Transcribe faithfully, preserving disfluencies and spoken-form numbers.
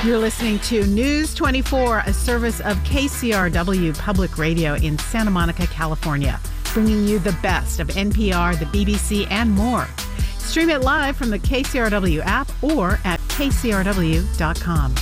You're listening to News twenty-four, a service of K C R W Public Radio in Santa Monica, California, bringing you the best of N P R, the B B C, and more. Stream it live from the K C R W app or at K C R W dot com.